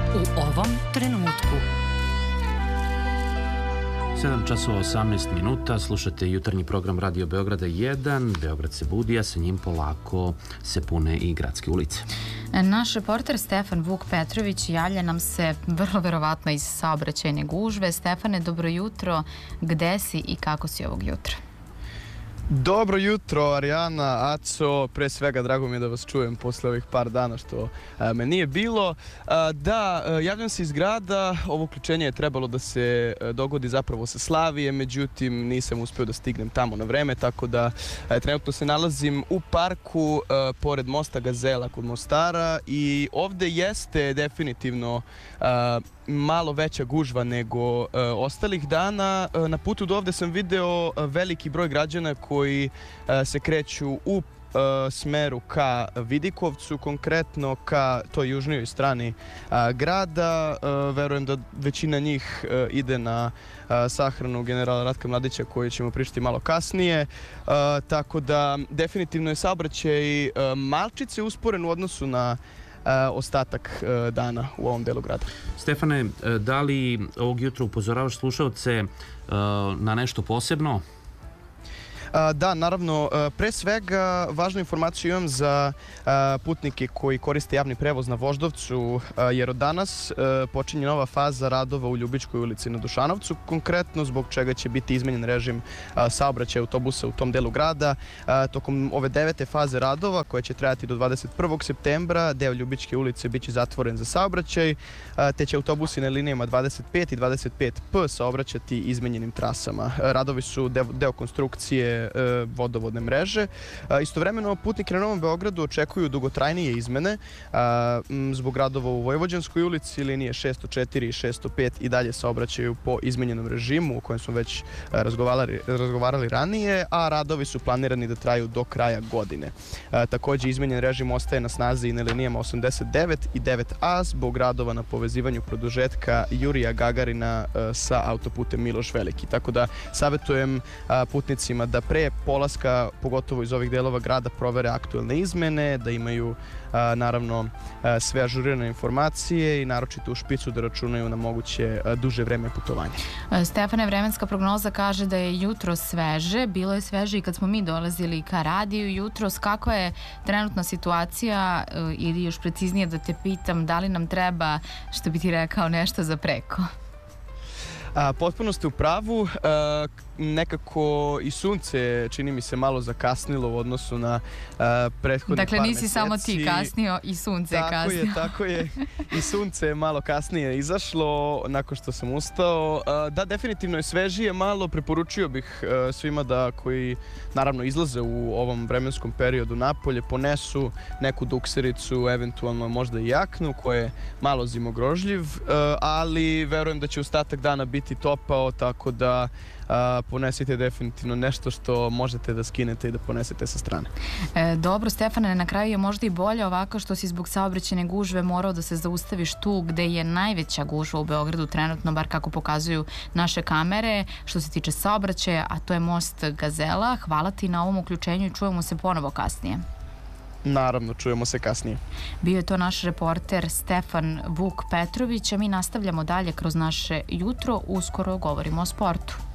u ovom trenutku. 7 časova 18 minuta, slušate jutarnji program Radio Beograda 1. Beograd se budi, a sa njim polako se pune i gradske ulice. Naš reporter Stefan Vuk Petrović javlja nam se vrlo verovatno iz saobraćajne gužve. Stefane, dobro jutro. Gde si i kako si ovog jutra? Dobro jutro, Arijana, Aco, pre svega drago mi je da vas čujem posle ovih par dana što me nije bilo. Javljam se iz grada, ovo uključenje je trebalo da se dogodi zapravo sa Slavije, međutim nisam uspeo da stignem tamo na vreme, tako da trenutno se nalazim u parku pored mosta Gazela kod Mostara i ovde jeste definitivno malo veća gužva nego ostalih dana. Na putu do ovde sam video veliki broj građana koji se kreću u smeru ka Vidikovcu, konkretno ka toj južnijoj strani grada. Verujem da većina njih ide na sahranu generala Ratka Mladića koju ćemo pričati malo kasnije. Tako da definitivno je saobraćaj malčice usporen u odnosu na ostatak dana u ovom delu grada. Stefane, da li ovog jutra upozoravaš slušalce na nešto posebno? Da, naravno. Pre svega, važnu informaciju imam za putnike koji koriste javni prevoz na Voždovcu, jer od danas počinje nova faza radova u Ljubičkoj ulici na Dušanovcu, konkretno zbog čega će biti izmenjen režim saobraćaja autobusa u tom delu grada. Tokom ove 9. faze radova, koja će trajati do 21. septembra, deo Ljubičke ulice biće zatvoren za saobraćaj, te će autobusi na linijama 25 i 25P saobraćati izmenjenim trasama. Radovi su deo konstrukcije vodovodne mreže. Istovremeno, putnike na Novom Beogradu očekuju dugotrajnije izmene zbog radova u Vojvođanskoj ulici, linije 604 i 605 i dalje saobraćaju po izmenjenom režimu o kojem smo već razgovarali ranije, a radovi su planirani da traju do kraja godine. Takođe, izmenjen režim ostaje na snazi i na linijama 89 i 9A zbog radova na povezivanju produžetka Jurija Gagarina sa autoputem Miloš Veliki. Tako da savjetujem putnicima da pre polaska, pogotovo iz ovih delova grada, provere aktuelne izmene, da imaju naravno sve ažurirane informacije i naročito u špicu da računaju na moguće duže vreme putovanja. Stefane, vremenska prognoza kaže da je jutro sveže, bilo je sveže i kad smo mi dolazili ka radiju jutros. Kako je trenutna situacija, ili još preciznije da te pitam, da li nam treba, što bi ti rekao, nešto za preko? Potpuno ste u pravu. Nekako i sunce, čini mi se, malo zakasnilo u odnosu na prethodnih par meseci. Dakle, nisi samo ti kasnio, i sunce je kasnio. Tako je. I sunce je malo kasnije izašlo nakon što sam ustao. Da, definitivno je svežije malo. Preporučio bih svima da koji naravno izlaze u ovom vremenskom periodu napolje ponesu neku duksericu, eventualno možda i jaknu koja je malo zimogrožljiv, ali verujem da će ostatak dana biti topao, tako da ponesite definitivno nešto što možete da skinete i da ponesete sa strane. Dobro, Stefane, na kraju je možda i bolje ovako što si zbog saobraćajne gužve morao da se zaustaviš tu gde je najveća gužva u Beogradu trenutno, bar kako pokazuju naše kamere, što se tiče saobraćaja, a to je most Gazela. Hvala ti na ovom uključenju i čujemo se ponovo kasnije. Naravno, čujemo se kasnije. Bio je to naš reporter Stefan Vuk Petrović, a mi nastavljamo dalje kroz naše jutro. Uskoro govorimo o sportu.